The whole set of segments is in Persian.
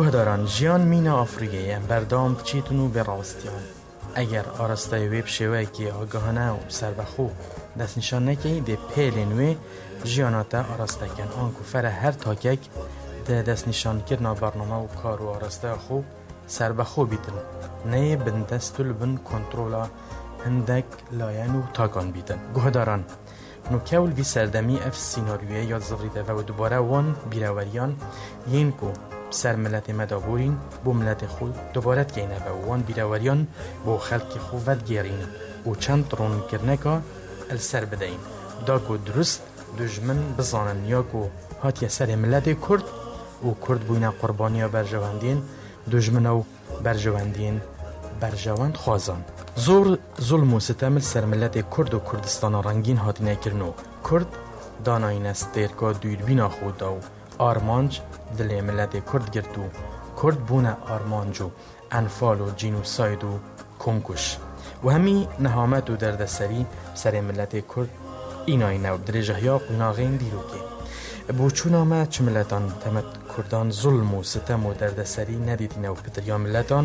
گهداران جیان مینا آفریقیه بردام بچیتونو به راستیان اگر آراسته ویب شوه که آگاهانه و سربخو دست نشان نکی ده پیل نوی جیاناتا آراسته کن آنکو فر هر تاکک ده دست نشان کرنا برنامه و کار و آراسته خو سربخو بیتن نه بندستل بن کنترولا هندک لاین و تاکان بیتن گهداران نو کول وی سردمی اف سیناریوی یاد زغریده و دوباره وان بیراوریان یین کو سر ملت مدابورین بو ملت خود دوبارت گینه و وان بیراوریان بو خلق خود گیرین و چند رون کرنکا السر بدهین دا کو درست دجمن بزانن یا کو هات سر ملت کرد و کرد بوینا قربانیا برجواندین دجمن و برجواندین برجواند خوازان زور ظلم و ستم سر ملت کرد و کردستان رنگین هاتینه کرنو کرد داناین است دیرکا دوربینا خود و آرمانج دل ملت کرد گرتو کرد بونه آرمانجو انفال و جینوساید و کمکش و همی نهامت و دردسری سر ملت کرد ایناینه و درجه یا قناغین دیروکی بوچونا ما چه ملتان تمت کردان ظلم و ستم و دردسری ندیدینه و پتریا ملتان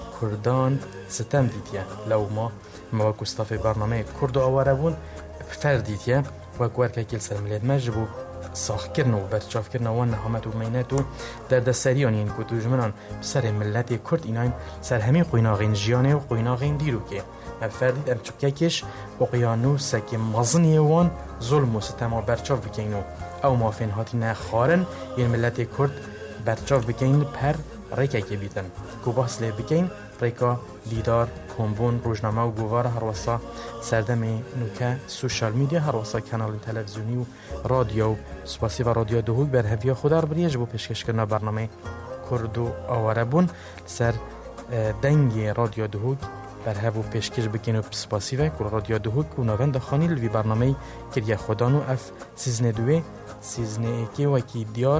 کردان ستم دیدیه لو ما گستاف برنامه کرد و آواره بون فردیدیه و گوارکه کل سر ملت مجبو ساخ کرنو و برچاف کرنو و نهامت و مینت و دردسریان این که دوجمنان سر ملت کرد ایناین سر همین قویناغین جیانه و قویناغین دیرو که فردید ام چککش اقیانوس که مزنی وان ظلم و ستم و برچاف بکنو او مافین هاتی نخارن این ملت کرد برچاف بکن پر ریکه که بیتن که بحث لی بکن ریکا دیدار کمبون روزنامه و گوار هر واسه سردم نوکه سوشال میدیا هر واسه کانال تلویزیونی و رادیو سپاسی و رادیو دهوک بر هفیا خودار بریج بو پیشکش کردن برنامه کرد و آواره بون سر دنگ رادیو دهوک بر هفو پیشکش بکن و سپاسی و رادیو دهوک و نوند خانی لوی برنامه کریه خودانو اف سیزن دوی سیزن ایکی و کی دیار